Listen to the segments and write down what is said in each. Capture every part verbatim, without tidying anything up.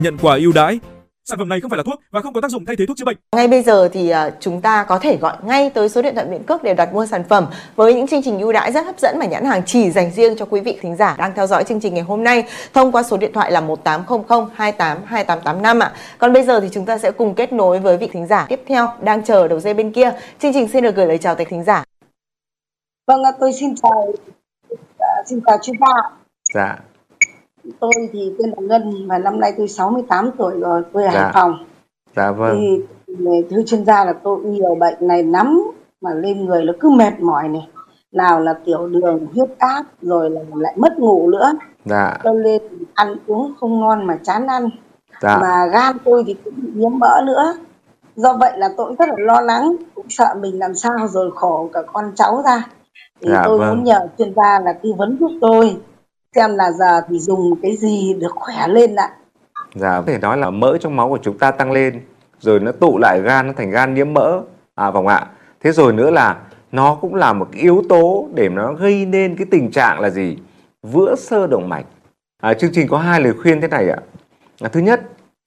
nhận quà ưu đãi. Sản phẩm này không phải là thuốc và không có tác dụng thay thế thuốc chữa bệnh. Ngay bây giờ thì chúng ta có thể gọi ngay tới số điện thoại miễn cước để đặt mua sản phẩm với những chương trình ưu đãi rất hấp dẫn mà nhãn hàng chỉ dành riêng cho quý vị thính giả đang theo dõi chương trình ngày hôm nay thông qua số điện thoại là một tám không không hai tám hai tám tám năm ạ. Còn bây giờ thì chúng ta sẽ cùng kết nối với vị thính giả tiếp theo đang chờ đầu dây bên kia. Chương trình xin được gửi lời chào tới thính giả. Vâng, tôi xin chào xin chào chuyên gia. Dạ. Tôi thì tên là Ngân và năm nay tôi sáu mươi tám tuổi rồi, quê Dạ. Hải Phòng. Dạ vâng. Thì thưa chuyên gia là tôi nhiều bệnh này lắm mà lên người nó cứ mệt mỏi này. Nào là tiểu đường, huyết áp rồi là lại mất ngủ nữa. Dạ. Cho nên ăn uống không ngon mà chán ăn. Dạ. Mà gan tôi thì cũng bị nhiễm mỡ nữa. Do vậy là tôi cũng rất là lo lắng, cũng sợ mình làm sao rồi khổ cả con cháu ra. Thì Dạ, tôi vâng. muốn nhờ chuyên gia là tư vấn giúp tôi xem là giờ thì dùng cái gì được khỏe lên ạ. Dạ, có thể nói là mỡ trong máu của chúng ta tăng lên, rồi nó tụ lại gan, nó thành gan nhiễm mỡ, à vâng ạ. Thế rồi nữa là nó cũng là một cái yếu tố để nó gây nên cái tình trạng là gì? Vữa xơ động mạch. À, chương trình có hai lời khuyên thế này ạ. À, thứ nhất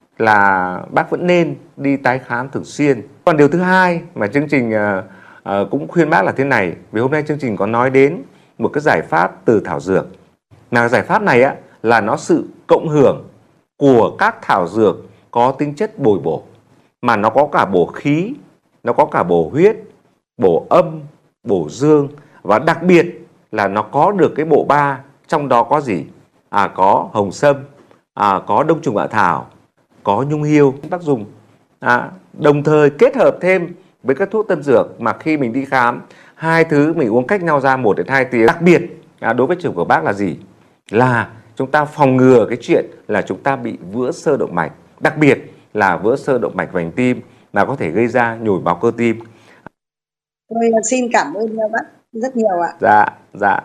là bác vẫn nên đi tái khám thường xuyên. Còn điều thứ hai mà chương trình à, à, cũng khuyên bác là thế này. Vì hôm nay chương trình có nói đến một cái giải pháp từ thảo dược. Nào giải pháp này á là nó sự cộng hưởng của các thảo dược có tính chất bồi bổ, mà nó có cả bổ khí, nó có cả bổ huyết, bổ âm, bổ dương, và đặc biệt là nó có được cái bộ ba, trong đó có gì? À, có hồng sâm, à, có đông trùng hạ thảo, có nhung hiêu bác dùng. À, đồng thời kết hợp thêm với các thuốc tân dược mà khi mình đi khám, hai thứ mình uống cách nhau ra một đến hai tiếng. Đặc biệt à, đối với trường của bác là gì? Là chúng ta phòng ngừa cái chuyện là chúng ta bị vữa xơ động mạch, đặc biệt là vữa xơ động mạch vành tim là có thể gây ra nhồi máu cơ tim. Tôi xin cảm ơn bác rất nhiều ạ. Dạ, dạ.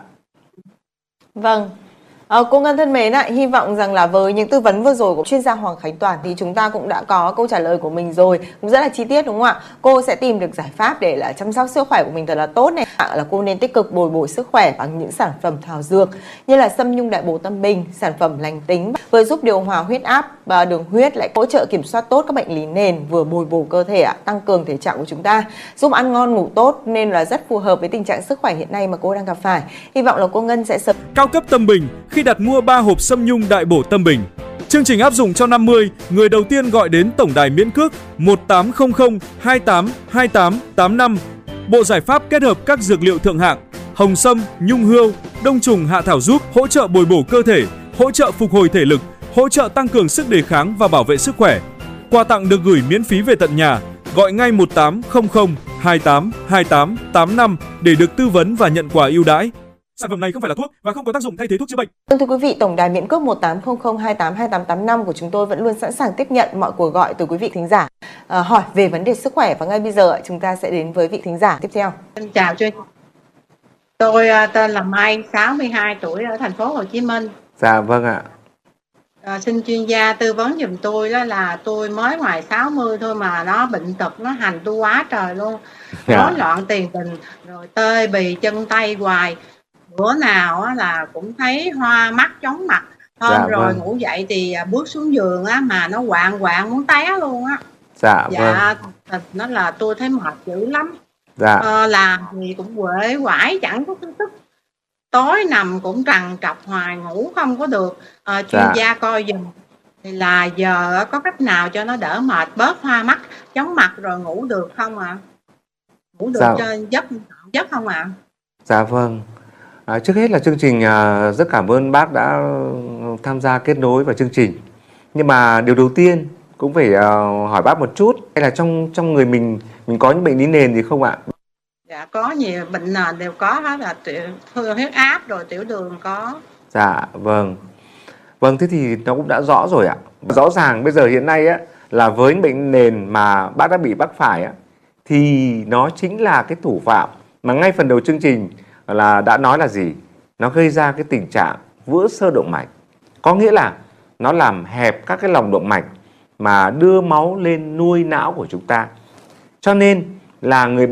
Vâng. À, cô Ngân thân mến ạ, hy vọng rằng là với những tư vấn vừa rồi của chuyên gia Hoàng Khánh Toàn thì chúng ta cũng đã có câu trả lời của mình rồi, cũng rất là chi tiết đúng không ạ? Cô sẽ tìm được giải pháp để là chăm sóc sức khỏe của mình thật là tốt này. Là cô nên tích cực bồi bổ sức khỏe bằng những sản phẩm thảo dược như là sâm nhung đại bổ tâm bình, sản phẩm lành tính vừa giúp điều hòa huyết áp và đường huyết, lại hỗ trợ kiểm soát tốt các bệnh lý nền, vừa bồi bổ cơ thể ạ, tăng cường thể trạng của chúng ta, giúp ăn ngon ngủ tốt, nên là rất phù hợp với tình trạng sức khỏe hiện nay mà cô đang gặp phải. Hy vọng là cô Ngân sẽ sớm Cao cấp Tâm Bình khi đặt mua ba hộp sâm nhung đại bổ Tâm Bình. Chương trình áp dụng cho năm mươi người đầu tiên gọi đến tổng đài miễn cước một tám không không hai tám hai tám tám năm. Bộ giải pháp kết hợp các dược liệu thượng hạng, hồng sâm, nhung hươu, đông trùng hạ thảo giúp hỗ trợ bồi bổ cơ thể, hỗ trợ phục hồi thể lực, hỗ trợ tăng cường sức đề kháng và bảo vệ sức khỏe. Quà tặng được gửi miễn phí về tận nhà. Gọi ngay một tám không không hai tám hai tám tám năm để được tư vấn và nhận quà ưu đãi. Sản phẩm này không phải là thuốc và không có tác dụng thay thế thuốc chữa bệnh. Thưa quý vị, tổng đài miễn cước một tám không không hai tám hai tám tám năm của chúng tôi vẫn luôn sẵn sàng tiếp nhận mọi cuộc gọi từ quý vị thính giả à, hỏi về vấn đề sức khỏe, và ngay bây giờ chúng ta sẽ đến với vị thính giả tiếp theo. Xin chào chuyên tôi tên là Mai, sáu mươi hai tuổi, ở thành phố Hồ Chí Minh. Dạ vâng ạ. À, xin chuyên gia tư vấn giùm tôi, đó là tôi mới ngoài sáu mươi thôi mà nó bệnh tật nó hành tôi quá trời luôn. Rối loạn tiền đình, rồi tê bì chân tay hoài. Bữa nào á, là cũng thấy hoa mắt chóng mặt. Hôm Dạ, rồi vâng. ngủ dậy thì bước xuống giường á, mà nó quạng quạng muốn té luôn á. Dạ, Dạ, vâng. nó là tôi thấy mệt dữ lắm. Dạ. Ờ, làm thì cũng quể quải chẳng có thức tức. Tối nằm cũng trằn trọc hoài, ngủ không có được. Ờ, chuyên Dạ. gia coi dùm thì là giờ có cách nào cho nó đỡ mệt, bớt hoa mắt chóng mặt rồi ngủ được không ạ? À? Ngủ được Dạ. cho giấc giấc không ạ? À? Dạ vâng. À, trước hết là chương trình à, rất cảm ơn bác đã tham gia kết nối vào chương trình. Nhưng mà điều đầu tiên cũng phải à, hỏi bác một chút, hay là trong trong người mình mình có những bệnh lý nền gì không ạ? Dạ có nhiều bệnh nền đều có hết, là tiểu, huyết áp rồi tiểu đường có. Dạ vâng. Vâng, thế thì nó cũng đã rõ rồi ạ. Rõ ràng bây giờ hiện nay á là với bệnh nền mà bác đã bị mắc phải á, thì nó chính là cái thủ phạm mà ngay phần đầu chương trình là đã nói là gì? Nó gây ra cái tình trạng vữa xơ động mạch. Có nghĩa là nó làm hẹp các cái lòng động mạch mà đưa máu lên nuôi não của chúng ta. Cho nên là người